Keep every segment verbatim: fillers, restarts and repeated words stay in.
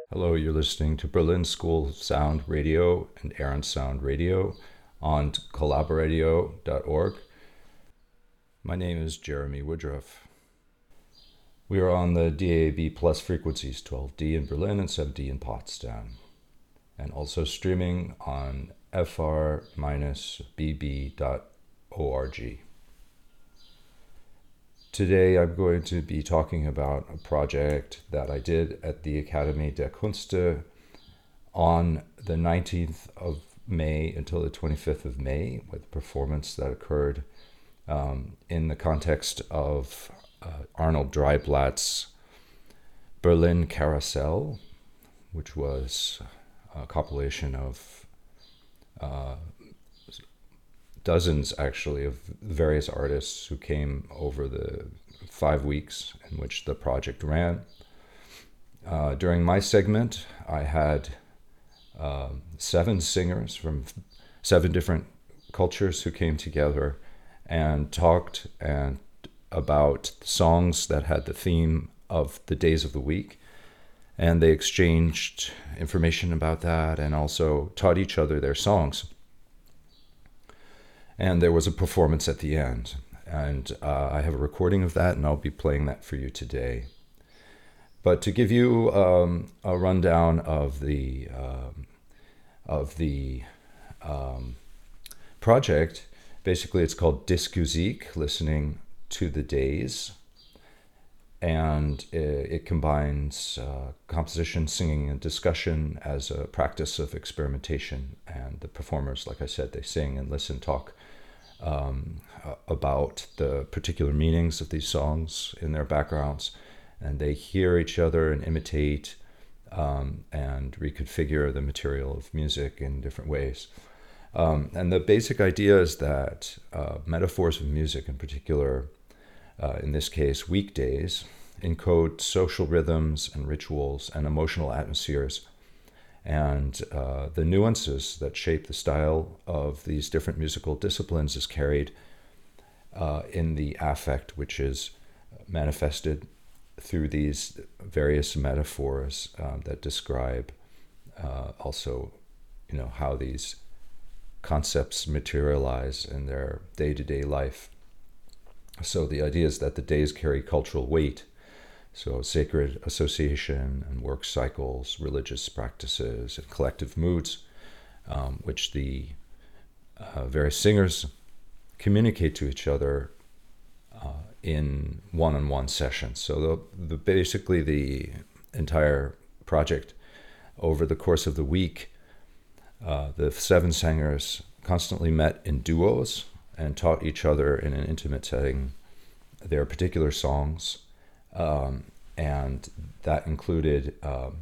Hello, you're listening to Berlin School of Sound Radio and Aaron Sound Radio on collaboradio dot org. My name is Jeremy Woodruff. We are on the D A B plus frequencies, twelve D in Berlin and seven D in Potsdam, and also streaming on f r b b dot org. Today I'm going to be talking about a project that I did at the Akademie der Künste on the nineteenth of May until the twenty-fifth of May, with a performance that occurred um, in the context of uh, Arnold Dreiblatt's Berlin Carousel, which was a compilation of uh, dozens, actually, of various artists who came over the five weeks in which the project ran. Uh, during my segment, I had uh, seven singers from seven different cultures who came together and talked and about songs that had the theme of the days of the week. And they exchanged information about that and also taught each other their songs. And there was a performance at the end. And uh, I have a recording of that, and I'll be playing that for you today. But to give you um, a rundown of the um, of the um, project, basically it's called Diskusik, listening to the days. And it, it combines uh, composition, singing, and discussion as a practice of experimentation. And the performers, like I said, they sing and listen, talk um, about the particular meanings of these songs in their backgrounds. And they hear each other and imitate um, and reconfigure the material of music in different ways. Um, and the basic idea is that uh, metaphors of music in particular, Uh, in this case, weekdays, encode social rhythms and rituals and emotional atmospheres. And uh, the nuances that shape the style of these different musical disciplines is carried uh, in the affect, which is manifested through these various metaphors uh, that describe uh, also, you know, how these concepts materialize in their day-to-day life. So the idea is that the days carry cultural weight, so sacred association and work cycles, religious practices, and collective moods, um, which the uh, various singers communicate to each other uh, in one-on-one sessions. So the, the basically the entire project, over the course of the week, uh, the seven singers constantly met in duos and taught each other in an intimate setting their particular songs. Um, and that included um,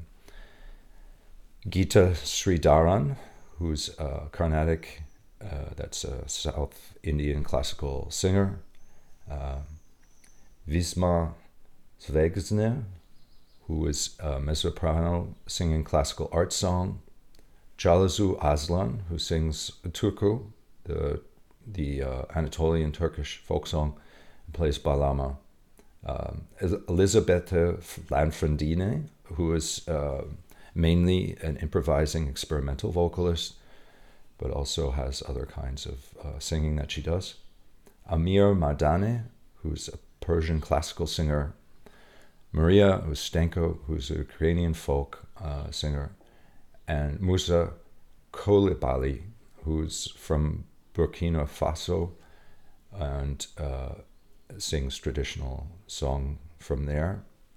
Geeta Sridharan, who's a Carnatic, uh, that's a South Indian classical singer, uh, Visma Svegsne, who is a mezzo-soprano singing classical art song, Jalazu Aslan, who sings Turku, the the uh, Anatolian Turkish folk song, and plays Balama. Um, Elisabetta Lanfrandine, who is uh, mainly an improvising experimental vocalist, but also has other kinds of uh, singing that she does. Amir Mardane, who's a Persian classical singer. Maria Ustenko, who's a Ukrainian folk uh, singer. And Musa Kolibali, who's from Burkina Faso and uh, sings traditional song from there.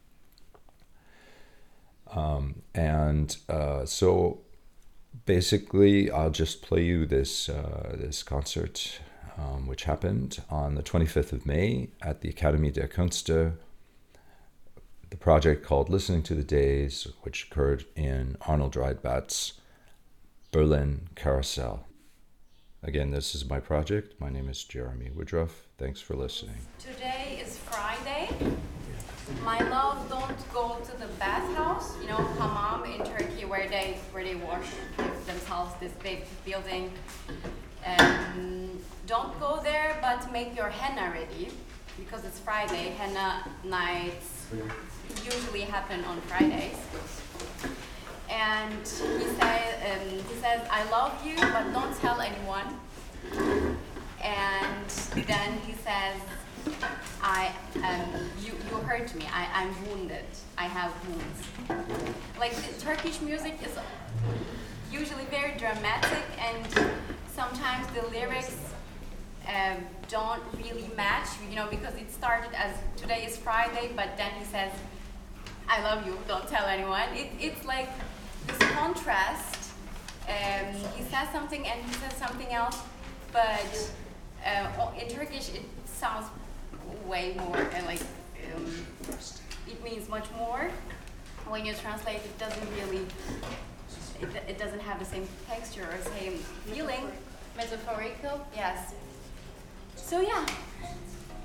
Um, and uh, so basically I'll just play you this uh, this concert um, which happened on the twenty-fifth of May at the Akademie der Künste, the project called Listening to the Days, which occurred in Arnold Dreiblatt's Berlin Carousel. Again, this is my project. My name is Jeremy Woodruff. Thanks for listening. Today is Friday. My love, don't go to the bathhouse, you know, hammam in Turkey, where they where they wash themselves, this big building. Um, don't go there, but make your henna ready, because it's Friday. Henna nights usually happen on Fridays. and he said, um, he says, I love you, but don't tell anyone. And then he says, I, um, you, you hurt me. I, I'm wounded. I have wounds. Like the Turkish music is usually very dramatic, and sometimes the lyrics um, don't really match. You know, because it started as today is Friday, but then he says, I love you. Don't tell anyone. It, it's like this contrast. Um, he says something and he says something else, but uh, in Turkish it sounds way more and like um, it means much more. When you translate, it doesn't really, it, it doesn't have the same texture or same feeling. Metaphorical, yes. So yeah.